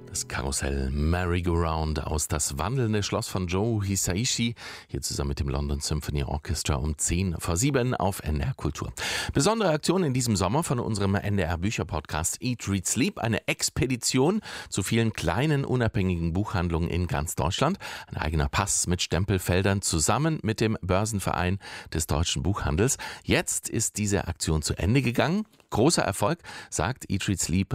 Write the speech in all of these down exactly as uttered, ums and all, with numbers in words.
Das Karussell Merry-Go-Round aus Das wandelnde Schloss von Joe Hisaishi, hier zusammen mit dem London Symphony Orchestra um zehn vor sieben auf N D R Kultur. Besondere Aktion in diesem Sommer von unserem N D R Bücher-Podcast Eat, Read, Sleep, eine Expedition zu vielen kleinen unabhängigen Buchhandlungen in ganz Deutschland. Ein eigener Pass mit Stempelfeldern zusammen mit dem Börsenverein des deutschen Buchhandels. Jetzt ist diese Aktion zu Ende gegangen. Großer Erfolg, sagt Eat, Read, Sleep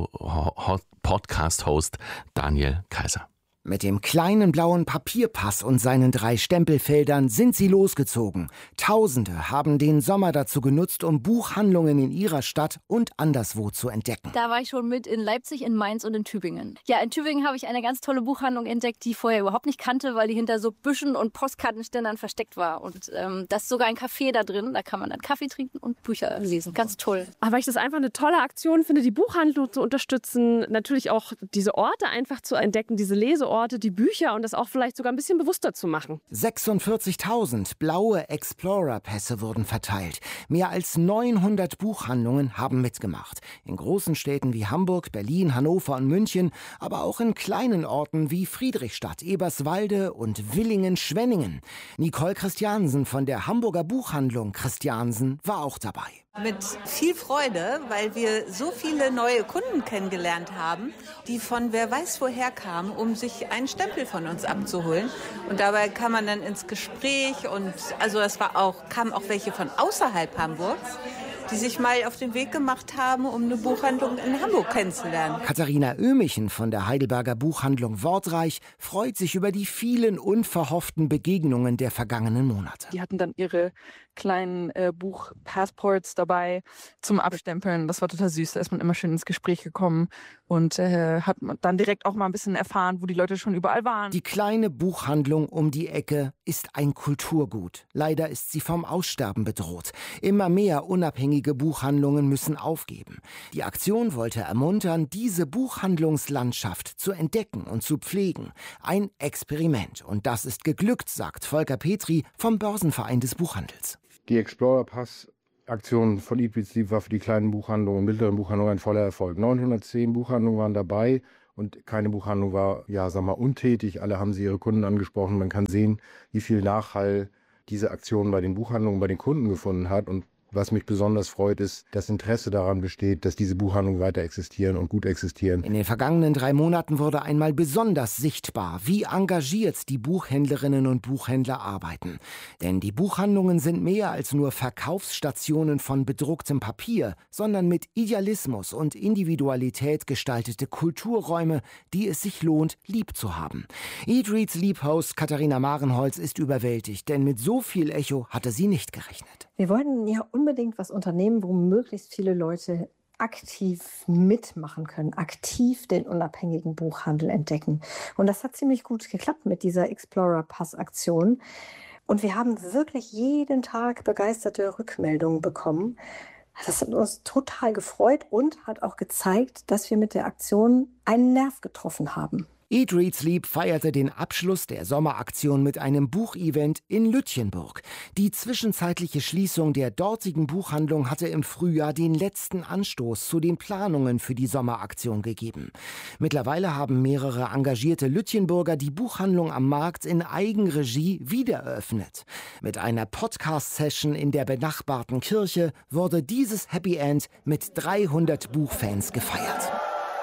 Podcast-Host Daniel Kaiser. Mit dem kleinen blauen Papierpass und seinen drei Stempelfeldern sind sie losgezogen. Tausende haben den Sommer dazu genutzt, um Buchhandlungen in ihrer Stadt und anderswo zu entdecken. Da war ich schon mit in Leipzig, in Mainz und in Tübingen. Ja, in Tübingen habe ich eine ganz tolle Buchhandlung entdeckt, die ich vorher überhaupt nicht kannte, weil die hinter so Büschen und Postkartenständern versteckt war. Und ähm, das ist sogar ein Café da drin, da kann man dann Kaffee trinken und Bücher lesen. Ganz toll. Aber ich das einfach eine tolle Aktion finde, die Buchhandlung zu unterstützen, natürlich auch diese Orte einfach zu entdecken, diese Leseorte. Orte, die Bücher und das auch vielleicht sogar ein bisschen bewusster zu machen. sechsundvierzigtausend blaue Explorer-Pässe wurden verteilt. Mehr als neunhundert Buchhandlungen haben mitgemacht. In großen Städten wie Hamburg, Berlin, Hannover und München, aber auch in kleinen Orten wie Friedrichstadt, Eberswalde und Villingen-Schwenningen. Nicole Christiansen von der Hamburger Buchhandlung Christiansen war auch dabei. Mit viel Freude, weil wir so viele neue Kunden kennengelernt haben, die von wer weiß woher kamen, um sich einen Stempel von uns abzuholen. Und dabei kam man dann ins Gespräch und also es war auch, kamen auch welche von außerhalb Hamburgs, die sich mal auf den Weg gemacht haben, um eine Buchhandlung in Hamburg kennenzulernen. Katharina Oehmichen von der Heidelberger Buchhandlung Wortreich freut sich über die vielen unverhofften Begegnungen der vergangenen Monate. Die hatten dann ihre kleinen äh, Buch-Passports dabei zum Abstempeln. Das war total süß. Da ist man immer schön ins Gespräch gekommen und äh, hat dann direkt auch mal ein bisschen erfahren, wo die Leute schon überall waren. Die kleine Buchhandlung um die Ecke ist ein Kulturgut. Leider ist sie vom Aussterben bedroht. Immer mehr unabhängige Buchhandlungen müssen aufgeben. Die Aktion wollte ermuntern, diese Buchhandlungslandschaft zu entdecken und zu pflegen. Ein Experiment. Und das ist geglückt, sagt Volker Petri vom Börsenverein des Buchhandels. Die Explorer Pass Aktion von Eat, Read, Sleep war für die kleinen Buchhandlungen und mittleren Buchhandlungen ein voller Erfolg. neunhundertzehn Buchhandlungen waren dabei und keine Buchhandlung war, ja, sag mal, untätig. Alle haben sie ihre Kunden angesprochen. Man kann sehen, wie viel Nachhall diese Aktion bei den Buchhandlungen, bei den Kunden gefunden hat. Und was mich besonders freut, ist, dass Interesse daran besteht, dass diese Buchhandlungen weiter existieren und gut existieren. In den vergangenen drei Monaten wurde einmal besonders sichtbar, wie engagiert die Buchhändlerinnen und Buchhändler arbeiten. Denn die Buchhandlungen sind mehr als nur Verkaufsstationen von bedrucktem Papier, sondern mit Idealismus und Individualität gestaltete Kulturräume, die es sich lohnt, lieb zu haben. Eat, Read, Sleep Host Katharina Marenholz ist überwältigt, denn mit so viel Echo hatte sie nicht gerechnet. Wir wollten ja unbedingt was unternehmen, wo möglichst viele Leute aktiv mitmachen können, aktiv den unabhängigen Buchhandel entdecken. Und das hat ziemlich gut geklappt mit dieser Explorer-Pass-Aktion. Und wir haben wirklich jeden Tag begeisterte Rückmeldungen bekommen. Das hat uns total gefreut und hat auch gezeigt, dass wir mit der Aktion einen Nerv getroffen haben. Eat, Read, Sleep feierte den Abschluss der Sommeraktion mit einem Buchevent in Lütjenburg. Die zwischenzeitliche Schließung der dortigen Buchhandlung hatte im Frühjahr den letzten Anstoß zu den Planungen für die Sommeraktion gegeben. Mittlerweile haben mehrere engagierte Lütjenburger die Buchhandlung am Markt in Eigenregie wiedereröffnet. Mit einer Podcast-Session in der benachbarten Kirche wurde dieses Happy End mit dreihundert Buchfans gefeiert.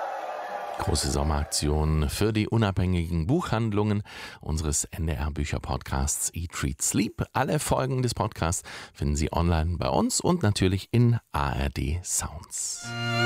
Große Sommeraktion für die unabhängigen Buchhandlungen unseres N D R Bücher-Podcasts Eat, Read, Sleep. Alle Folgen des Podcasts finden Sie online bei uns und natürlich in A R D Sounds.